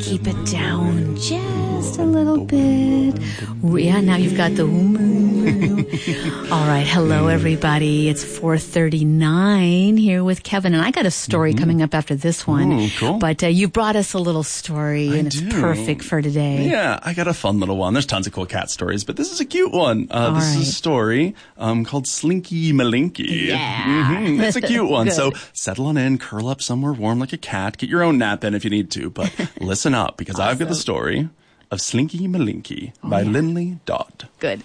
keep it down just a little bit. Yeah, now you've got the... All right, hello everybody. It's 4:39 here with Kevin, and I got a story coming up after this one. Ooh, cool. But you brought us a little story, and it's perfect for today. Yeah, I got a fun little one. There's tons of cool cat stories, but this is a cute one. This is a story called Slinky Malinky. Yeah. It's a cute one. Good. So settle on in, curl up somewhere warm like a cat. Get your own nap in if you need to, but listen up because I've got the story of Slinky Malinky by Linley Dodd. Good.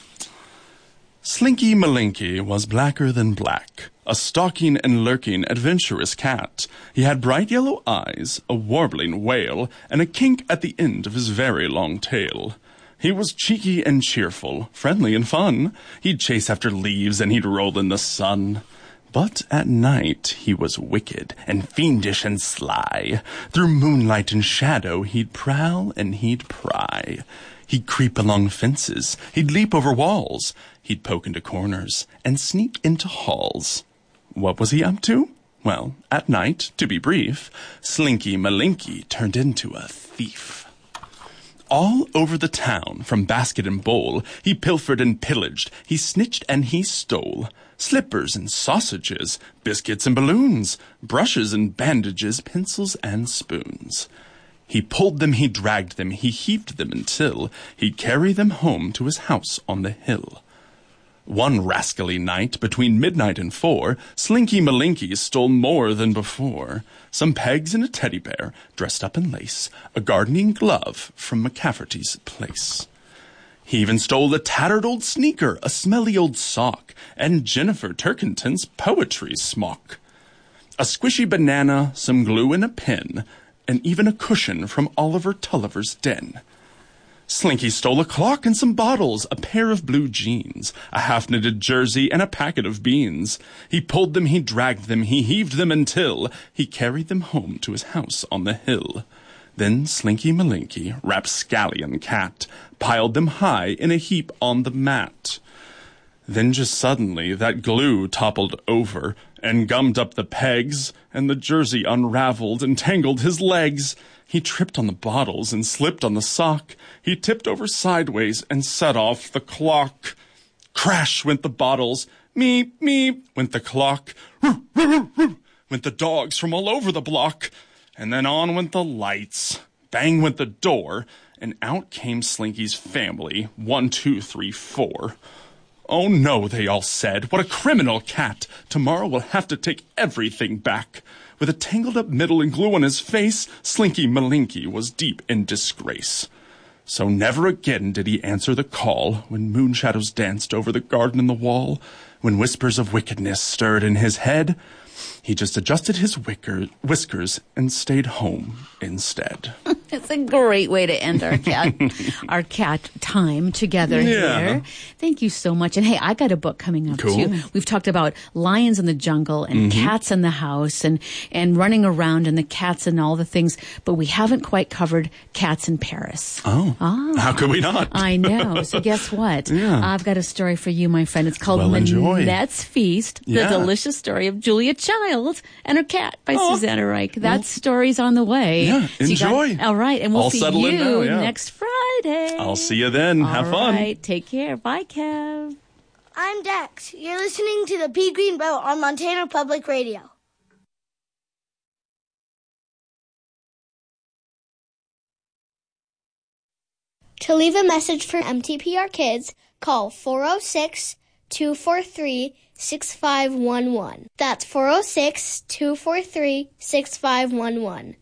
Slinky Malinky was blacker than black, a stalking and lurking adventurous cat. He had bright yellow eyes, a warbling wail, and a kink at the end of his very long tail. He was cheeky and cheerful, friendly and fun. He'd chase after leaves and he'd roll in the sun. But at night he was wicked and fiendish and sly. Through moonlight and shadow he'd prowl and he'd pry. He'd creep along fences, he'd leap over walls, he'd poke into corners and sneak into halls. What was he up to? Well, at night, to be brief, Slinky Malinky turned into a thief. All over the town, from basket and bowl, he pilfered and pillaged, he snitched and he stole. Slippers and sausages, biscuits and balloons, brushes and bandages, pencils and spoons. He pulled them, he dragged them, he heaved them until he'd carry them home to his house on the hill. One rascally night, between midnight and 4, Slinky Malinky stole more than before. Some pegs and a teddy bear, dressed up in lace, a gardening glove from McCafferty's place. He even stole a tattered old sneaker, a smelly old sock, and Jennifer Turkington's poetry smock. A squishy banana, some glue and a pen, and even a cushion from Oliver Tulliver's den. Slinky stole a clock and some bottles, a pair of blue jeans, a half-knitted jersey, and a packet of beans. He pulled them, he dragged them, he heaved them until he carried them home to his house on the hill. Then Slinky Malinky, rapscallion cat, piled them high in a heap on the mat. Then just suddenly that glue toppled over and gummed up the pegs, and the jersey unraveled and tangled his legs. He tripped on the bottles and slipped on the sock. He tipped over sideways and set off the clock. Crash went the bottles. Meep, meep went the clock. Roo, roo, roo, roo went the dogs from all over the block. And then on went the lights. Bang went the door. And out came Slinky's family. 1, 2, 3, 4. Oh no, they all said. What a criminal cat. Tomorrow we'll have to take everything back. With a tangled up middle and glue on his face, Slinky Malinky was deep in disgrace. So never again did he answer the call when moon shadows danced over the garden and the wall. When whispers of wickedness stirred in his head, he just adjusted his whiskers and stayed home instead. It's a great way to end our cat time together here. Thank you so much. And hey, I got a book coming up too. We've talked about lions in the jungle and cats in the house and running around and the cats and all the things, but we haven't quite covered cats in Paris. How could we not? I know. So guess what? I've got a story for you, my friend. It's called Minette's Feast, the delicious story of Julia Child and her cat by Susanna Reich. That story's on the way. Yeah, so enjoy. All right, and we'll I'll see settle in you now, next Friday. I'll see you then. Have fun. All right, take care. Bye, Kev. I'm Dex. You're listening to the Pea Green Boat on Montana Public Radio. To leave a message for MTPR Kids, call 406-243-6511. That's 406-243-6511.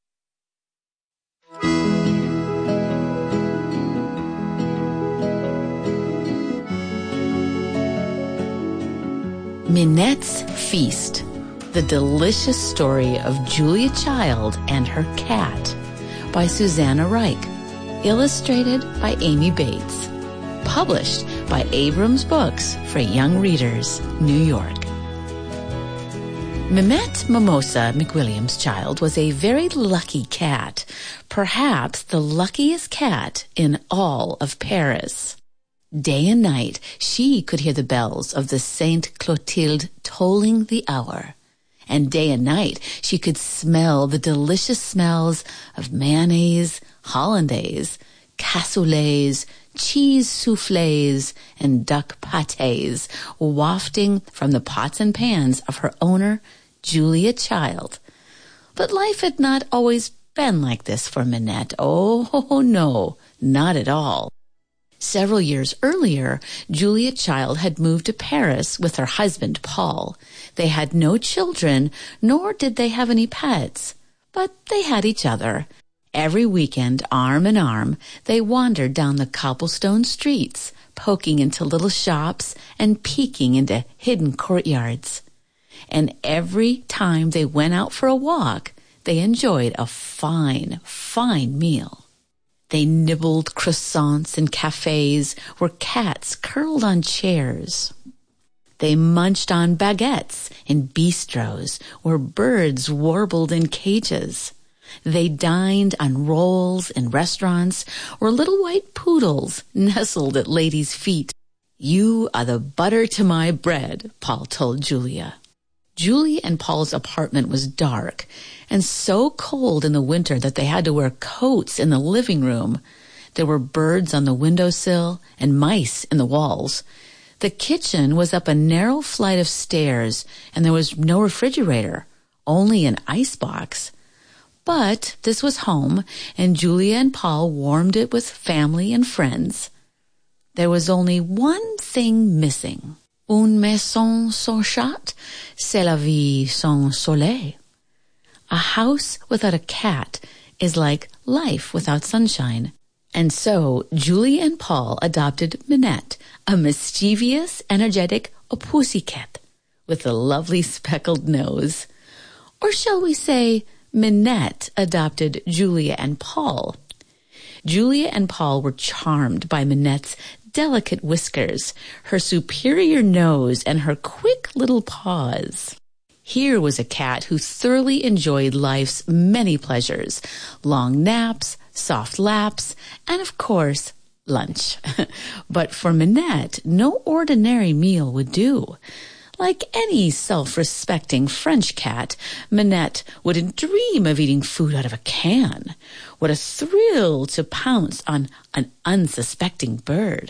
Minette's Feast, the delicious story of Julia Child and her cat by Susanna Reich. Illustrated by Amy Bates. Published by Abrams Books for Young Readers, New York. Mimette Mimosa McWilliams Child was a very lucky cat, perhaps the luckiest cat in all of Paris. Day and night, she could hear the bells of the Sainte Clotilde tolling the hour. And day and night, she could smell the delicious smells of mayonnaise, hollandaise, cassoulets, cheese soufflés, and duck pâtés wafting from the pots and pans of her owner, Julia Child. But life had not always been like this for Minette. Oh, no, not at all. Several years earlier, Julia Child had moved to Paris with her husband, Paul. They had no children, nor did they have any pets, but they had each other. Every weekend, arm in arm, they wandered down the cobblestone streets, poking into little shops and peeking into hidden courtyards. And every time they went out for a walk, they enjoyed a fine, fine meal. They nibbled croissants in cafes where cats curled on chairs. They munched on baguettes in bistros where birds warbled in cages. They dined on rolls in restaurants where little white poodles nestled at ladies' feet. "You are the butter to my bread," Paul told Julia. Julie and Paul's apartment was dark and so cold in the winter that they had to wear coats in the living room. There were birds on the windowsill and mice in the walls. The kitchen was up a narrow flight of stairs, and there was no refrigerator, only an icebox. But this was home, and Julia and Paul warmed it with family and friends. There was only one thing missing. Une maison sans chat, c'est la vie sans soleil. A house without a cat is like life without sunshine. And so Julie and Paul adopted Minette, a mischievous, energetic pussycat with a lovely speckled nose. Or shall we say, Minette adopted Julia and Paul. Julia and Paul were charmed by Minette's delicate whiskers, her superior nose, and her quick little paws. Here was a cat who thoroughly enjoyed life's many pleasures, long naps, soft laps, and of course, lunch. But for Minette, no ordinary meal would do. Like any self-respecting French cat, Minette wouldn't dream of eating food out of a can. What a thrill to pounce on an unsuspecting bird.